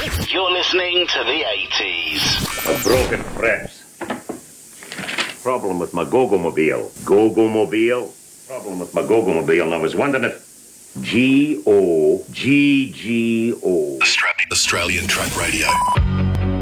You're listening to the 80s. A broken press. Problem with my Gogomobile. Gogomobile? Problem with my Gogomobile, and I was wondering if Goggo. Australian Truck Radio.